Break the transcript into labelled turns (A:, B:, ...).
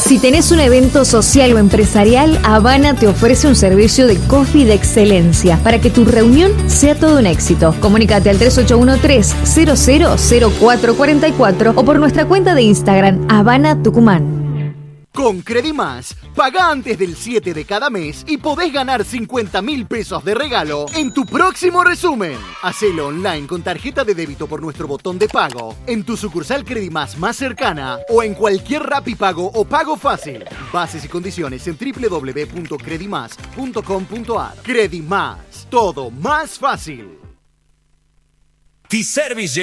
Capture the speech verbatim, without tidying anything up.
A: Si tenés un evento social o empresarial, Habana te ofrece un servicio de coffee de excelencia para que tu reunión sea todo un éxito. Comunícate al tres ocho uno tres, cero cero cero cuatro cuatro cuatro o por nuestra cuenta de Instagram, Habana Tucumán.
B: Con Credimás, paga antes del siete de cada mes y podés ganar cincuenta mil pesos de regalo en tu próximo resumen. Hacelo online con tarjeta de débito por nuestro botón de pago, en tu sucursal Credimás más cercana o en cualquier Rapipago o Pago Fácil. Bases y condiciones en doble u doble u doble u punto credimás punto com punto a r. Credimás, todo más fácil.
C: T-Service